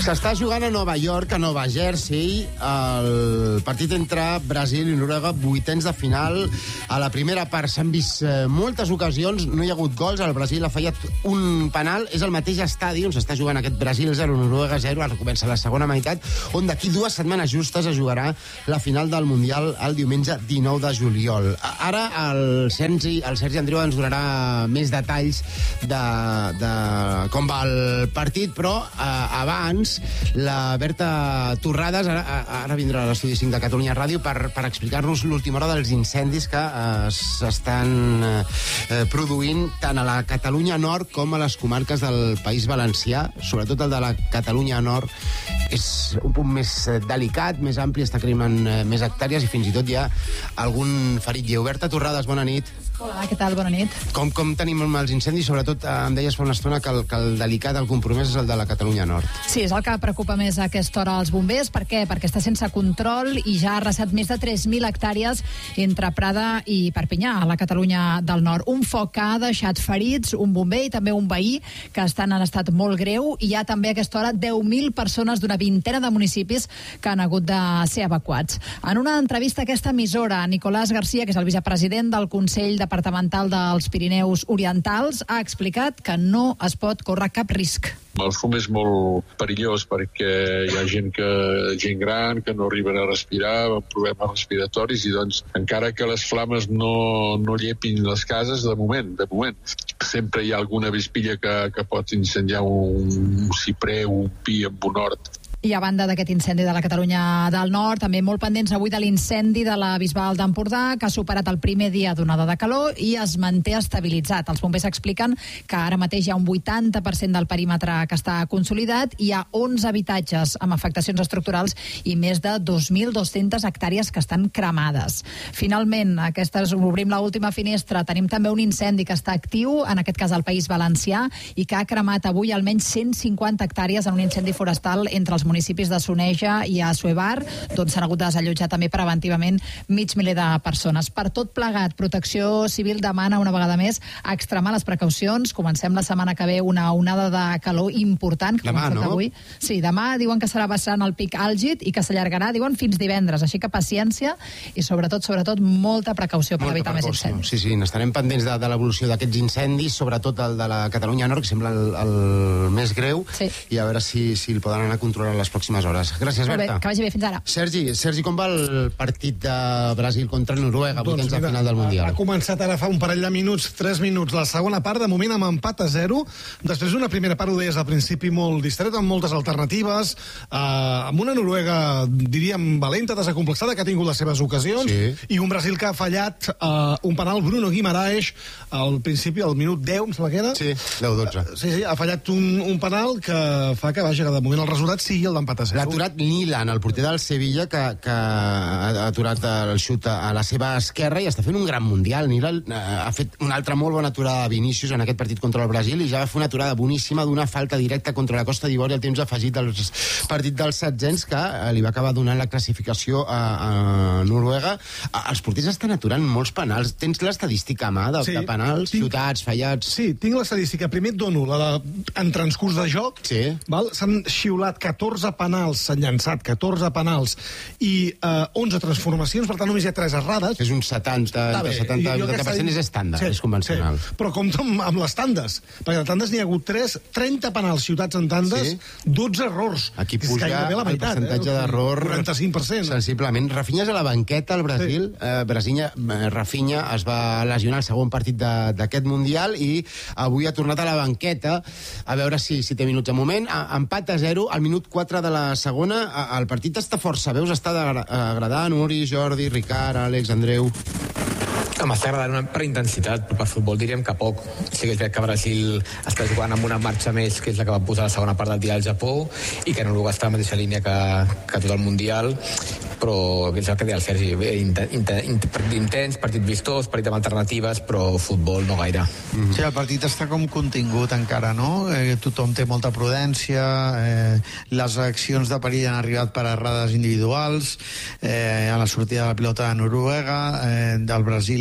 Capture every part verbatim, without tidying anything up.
S'està jugant a Nova York, a Nova Jersey, el partit entre Brasil i Noruega, vuitens de final. A la primera part s'han vist moltes ocasions, no hi ha hagut gols, el Brasil ha fallat un penal, és el mateix estadi on s'està jugant aquest Brasil zero, Noruega zero, ara comença la segona meitat, on d'aquí dues setmanes justes es jugarà la final del Mundial el diumenge dinou de juliol. Ara el Sergi, el Sergi Andreu ens donarà més detalls de, de com va el partit, però eh, abans la Berta Torrades ara, ara vindrà a l'estudi cinc de Catalunya Ràdio per, per explicar-nos l'última hora dels incendis que eh, s'estan eh, produint tant a la Catalunya Nord com a les comarques del País Valencià, sobretot el de la Catalunya Nord és un punt més delicat, més ampli, està cremant eh, més hectàrees i fins i tot hi ha algun ferit lleu. Berta Torrades, bona nit. Hola, què tal? Bona nit. Com, com tenim els incendis? Sobretot eh, em deies fa una estona que el, que el delicat, el compromès és el de la Catalunya Nord. Sí, és el que preocupa més a aquesta hora als bombers. Per què? Perquè està sense control i ja ha arrasat més de tres mil hectàrees entre Prada i Perpinyà, a la Catalunya del Nord. Un foc que ha deixat ferits, un bomber i també un veí que estan en estat molt greu, i hi ha també a aquesta hora deu mil persones d'una vintena de municipis que han hagut de ser evacuats. En una entrevista a aquesta emissora, Nicolás García, que és el vicepresident del Consell Departamental dels Pirineus Orientals, ha explicat que no es pot córrer cap risc. El fum és molt perillós perquè hi ha gent, que, gent gran que no arriben a respirar, amb problemes respiratoris, i doncs encara que les flames no, no llepin les cases, de moment, de moment, sempre hi ha alguna vespilla que, que pot incendiar un ciprer, un pi amb un hort. I a banda d'aquest incendi de la Catalunya del Nord, també molt pendents avui de l'incendi de la Bisbal d'Empordà, que ha superat el primer dia d'onada de calor i es manté estabilitzat. Els bombers expliquen que ara mateix hi ha un vuitanta per cent del perímetre que està consolidat, hi ha onze habitatges amb afectacions estructurals i més de dos mil dues-centes hectàrees que estan cremades. Finalment, aquestes, obrim l'última finestra, tenim també un incendi que està actiu, en aquest cas al País Valencià, i que ha cremat avui almenys cent cinquanta hectàrees en un incendi forestal entre els municipis de Soneja i a Suebar, d'on s'han hagut de desallotjar també preventivament mig miler de persones. Per tot plegat, Protecció Civil demana una vegada més extremar les precaucions. Comencem la setmana que ve una onada de calor important. Que demà, no? Avui. Sí, demà diuen que serà bastant el pic àlgid i que s'allargarà, diuen, fins divendres. Així que paciència i sobretot, sobretot, molta precaució per molta evitar precaució. més incendis. Sí, sí, n'estarem pendents de, de l'evolució d'aquests incendis, sobretot el de la Catalunya Nord, que sembla el, el més greu, sí. I a veure si, si el poden anar controlant les pròximes hores. Gràcies, Molt Berta. bé, que vagi bé, fins ara. Sergi, Sergi, com va el partit de Brasil contra Noruega, doncs vuitens de mira, final del Mundial? Ha començat ara fa un parell de minuts, tres minuts, la segona part, de moment amb empat a zero, després una primera part, ho deies al principi, molt distreta, amb moltes alternatives, eh, amb una Noruega, diríem, valenta, desacomplexada, que ha tingut les seves ocasions, sí. I un Brasil que ha fallat eh, un penal, Bruno Guimaraes, al principi, al minut deu, em sembla que era. Sí, deu dotze. Uh, sí, sí, ha fallat un, un penal que fa que, vaja, que de moment el resultat sigui el d'empat a zero. L'ha aturat Nilan, el porter del Sevilla, que, que ha aturat el xut a la seva esquerra i està fent un gran Mundial. Nilan eh, ha fet una altra molt bona aturada de Vinícius en aquest partit contra el Brasil i ja va fer una aturada boníssima d'una falta directa contra la Costa d'Ivori al temps afegit del partit dels setzents, que eh, li va acabar donant la classificació a, a Noruega. A, els porters estan aturant molts penals. Tens l'estadística a mà de, sí, de penals, tinc, xutats, fallats? Sí, tinc l'estadística. Primer et dono la de, en transcurs de joc. Sí. Val? S'han xiulat catorze penals, s'han llançat catorze penals i eh, onze transformacions, per tant només hi ha tres errades. És un setanta, setanta, vuitanta per cent és estàndard, sí, és convencional. Sí. Però compta amb, amb les tandes, perquè de tandes n'hi ha hagut tres, trenta penals xiutats en tandes, sí. dotze errors. Aquí puja la meitat, el percentatge eh? d'error quaranta-cinc per cent. Sensiblement. Rafinha és a la banqueta al Brasil. Sí. Eh, Brasinya, eh, Rafinha es va lesionar el segon partit d'aquest Mundial i avui ha tornat a la banqueta a veure si, si té minuts. De moment, empat a zero, al minut quatre de la segona. El partit està força, veus, està agradant. Uri, Jordi, Ricard, Àlex, Andreu... M'està agradant per intensitat, però per futbol diríem que poc. Sí que és veritat que Brasil està jugant amb una marxa més, que és la que va posar la segona part del dia al Japó, i que Noruega està a la mateixa línia que, que tot el Mundial, però és el que deia el Sergi, partit intens, partit vistós, partit amb alternatives, però futbol no gaire. Mm-hmm. Sí, el partit està com contingut encara, no? Eh, tothom té molta prudència, eh, les accions de perill han arribat per errades individuals, eh, a la sortida de la pilota de Noruega, eh, del Brasil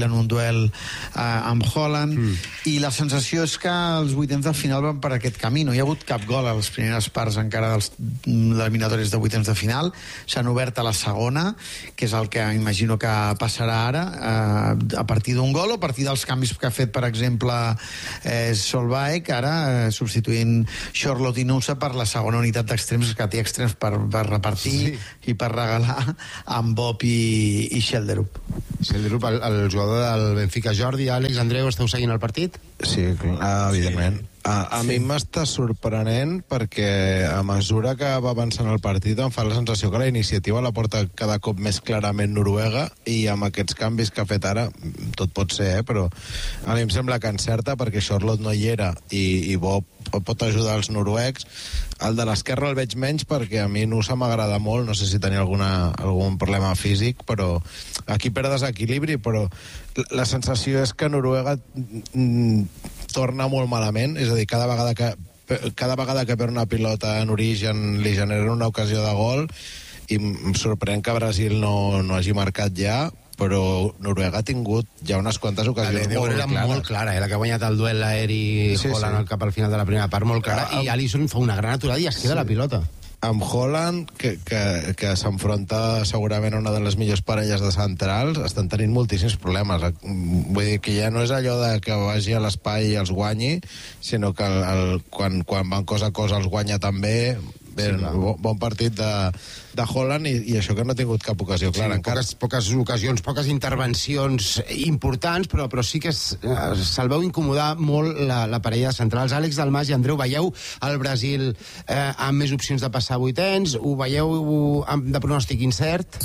en un duel eh, amb Haaland, mm. i la sensació és que els vuitens de final van per aquest camí. No hi ha hagut cap gol a les primeres parts encara dels eliminatoris de vuitens de final. S'han obert a la segona, que és el que imagino que passarà ara, eh, a partir d'un gol o a partir dels canvis que ha fet, per exemple, eh, Solbaek, ara eh, substituint Charlotte i Nusa per la segona unitat d'extrems, que té extrems per, per repartir sí. i per regalar amb Bob i, i Schelderup. Schelderup, el, el jugador del Benfica. Jordi, Àlex, Andreu, esteu seguint el partit? Sí, evidentment. Sí. A, a sí. mi m'està sorprenent perquè a mesura que va avançant el partit em fa la sensació que la iniciativa la porta cada cop més clarament Noruega, i amb aquests canvis que ha fet ara, tot pot ser, eh, però a mi em sembla que encerta perquè Charlotte no hi era i, i Bob pot ajudar els noruecs. El de l'esquerra el veig menys perquè a mi Nusa m'agrada molt, no sé si tenia alguna, algun problema físic, però aquí perd desequilibri, però la sensació és que Noruega mm, torna molt malament, és a dir, cada vegada que cada vegada que perd una pilota en origen li genera una ocasió de gol, i em sorprèn que Brasil no, no hagi marcat ja, però Noruega ha tingut ja unes quantes ocasions la molt clares. Molt clara, eh? La que ha guanyat el duel aeri sí, Haaland sí. al cap al final de la primera part, molt clara, ah, i Alisson fa una gran aturada i es queda sí. la pilota. Amb Haaland, que, que, que s'enfronta segurament a una de les millors parelles de centrals, estan tenint moltíssims problemes. Vull dir que ja no és allò de que vagi a l'espai i els guanyi, sinó que el, el, quan, quan van cosa a cosa els guanya també. Bé, sí, bon, bon partit de, de Haaland, i, i això que no ha tingut cap ocasió clara. Sí, poques, poques ocasions, poques intervencions importants, però, però sí que se'l veu incomodar molt la, la parella de centrals. Àlex Dalmas i Andreu, veieu el Brasil eh, amb més opcions de passar a vuitens? Ho veieu amb, de pronòstic incert?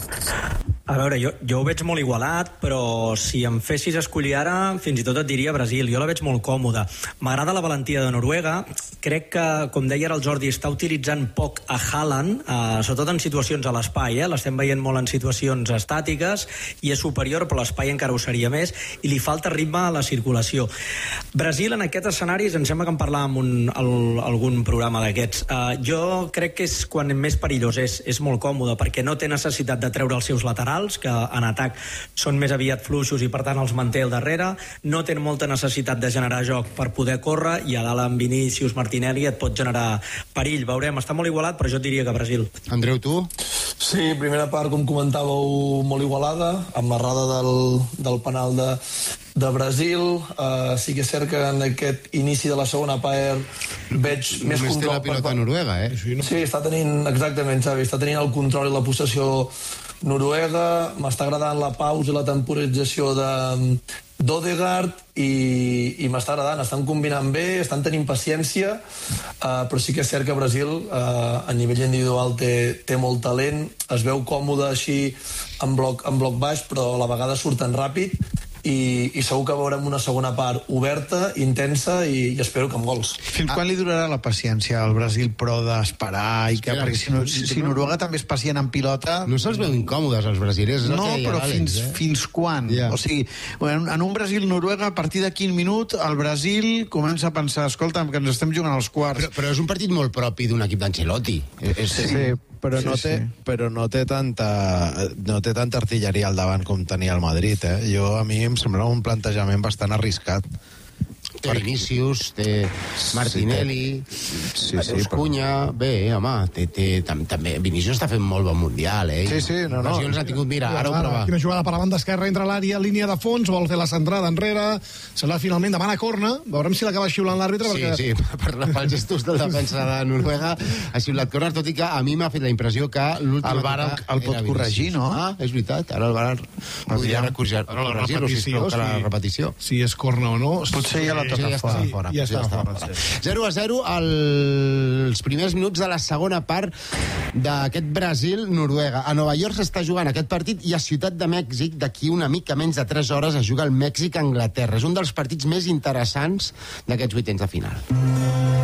A veure, jo, jo ho veig molt igualat, però si em fessis escollir ara, fins i tot et diria Brasil. Jo la veig molt còmoda. M'agrada la valentia de Noruega. Crec que, com deia ara el Jordi, està utilitzant poc a Haaland, eh, sobretot en situacions a l'espai. Eh? L'estem veient molt en situacions estàtiques i és superior, però l'espai encara ho seria més, i li falta ritme a la circulació. Brasil, en aquest escenari, em sembla que en parlàvem un, el, algun programa d'aquests. Eh, jo crec que és quan més perillós és. És molt còmode, perquè no té necessitat de treure els seus laterals, que en atac són més aviat fluixos i per tant els manté al darrere, no tenen molta necessitat de generar joc per poder córrer, i a dalt amb Vinícius, Martinelli et pot generar perill. Veurem, està molt igualat, però jo et diria que Brasil. Andreu, tu? Sí, primera part, com comentàveu, molt igualada, amb l'errada del, del penal de, de Brasil. Uh, sí que és cert que en aquest inici de la segona part veig no més control. Només té la pilota per... Noruega, eh? Sí, està tenint, exactament, Xavi, està tenint el control i la possessió Noruega. M'està agradant la pausa i la temporització de d'Odegaard, i, i m'està agradant, estan combinant bé, estan tenint paciència, uh, però sí que és cert que Brasil uh, a nivell individual té, té molt talent, es veu còmode així en bloc, en bloc baix, però a la vegada surten ràpid, i, i segur que veurem una segona part oberta, intensa, i, i espero que amb gols. Fins quan li durarà la paciència al Brasil, però d'esperar? I que, Espera, perquè si, no, si, si Noruega també és pacient en pilota... No se'ls veu incòmodes, els brasilers. No, però fins, eh? fins quan? Yeah. O sigui, en, en un Brasil-Noruega, a partir de quin minut el Brasil comença a pensar, escolta, que ens estem jugant als quarts. Però, però és un partit molt propi d'un equip d'Ancelotti. Sí, sí, però, sí, no té, sí. però no té tanta no té tanta artilleria al davant com tenia el Madrid, eh? Jo, a mi em sembla un plantejament bastant arriscat. Té Vinícius, té Martinelli, sí, sí, Cunha... Però... Bé, home, té, té, tam, també... Vinícius està fent molt bon mundial, eh? Sí, sí, no, no. Ocasions ha tingut, mira, ara ho prova. Quina jugada per la banda esquerra, entra l'àrea, línia de fons, vol fer la centrada enrere, se l'ha finalment demana corna, veurem si l'acaba xiulant l'àrbitre. Sí, perquè... sí, per, per els gestos del defensa de Noruega ha xiulat corna, tot i que a mi m'ha fet la impressió que l'últim... El V A R el, el pot corregir, no? Ah, és veritat, ara el V A R podria corregir-lo, sisplau, que la repetició. Si és corna o no... Potser ja la Sí, ja estava fora. Ja estava fora. zero a zero els primers minuts de la segona part d'aquest Brasil-Noruega. A Nova York s'està jugant aquest partit, i a Ciutat de Mèxic, d'aquí una mica menys de tres hores, es juga el Mèxic-Anglaterra. És un dels partits més interessants d'aquests vuitens de final.